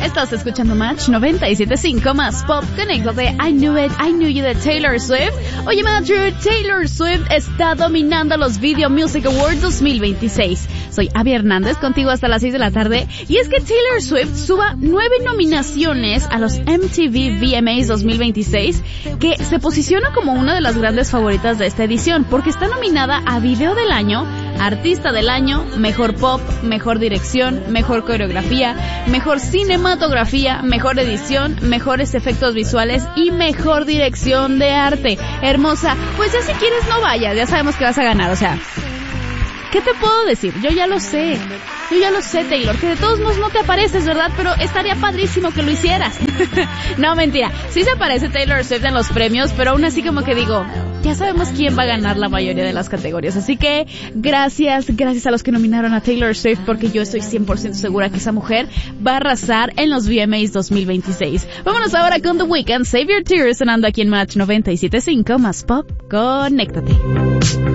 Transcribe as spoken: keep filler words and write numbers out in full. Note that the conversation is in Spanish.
Estás escuchando Match noventa y siete punto cinco más pop. Conéctate. I Knew It, I Knew You de Taylor Swift. Oye, Match, Taylor Swift está dominando los Video Music Awards dos mil veintiséis. Soy Abby Hernández, contigo hasta las seis de la tarde. Y es que Taylor Swift suba nueve nominaciones a los M T V V M As dos mil veintiséis, que se posiciona como una de las grandes favoritas de esta edición, porque está nominada a Video del Año, Artista del Año, Mejor Pop, Mejor Dirección, Mejor Coreografía, Mejor Cinematografía, Mejor Edición, Mejores Efectos Visuales y Mejor Dirección de Arte. Hermosa, pues ya si quieres no vayas, ya sabemos que vas a ganar, o sea, ¿qué te puedo decir? Yo ya lo sé. Yo ya lo sé, Taylor, que de todos modos no te apareces, ¿verdad? Pero estaría padrísimo que lo hicieras. No, mentira. Sí se aparece Taylor Swift en los premios, pero aún así como que digo, ya sabemos quién va a ganar la mayoría de las categorías. Así que gracias, gracias a los que nominaron a Taylor Swift, porque yo estoy cien por ciento segura que esa mujer va a arrasar en los V M As dos mil veintiséis. Vámonos ahora con The Weeknd, Save Your Tears, sonando aquí en Match noventa y siete punto cinco más pop. Conéctate.